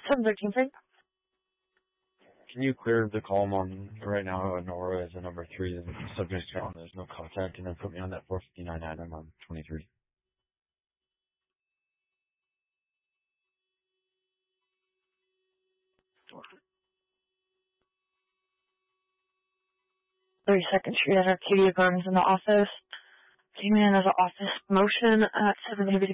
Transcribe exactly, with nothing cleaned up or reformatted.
seven thirteen, please. Can you clear the column on right now in Aura as a number three and subject count, there's no contact, and then put me on that four fifty-nine item on twenty-three? thirty-second Street, Arcadia Gardens in the office. Came in as an office motion at seven